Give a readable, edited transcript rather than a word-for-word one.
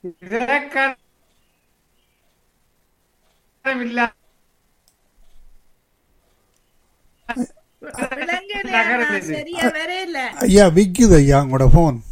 இலக்கணம் இல்ல விலங்குது அண்ணா நகரம் இது. சரியா வரையில. ஐயா விக்குது ஐயா உங்களோட ஃபோன்.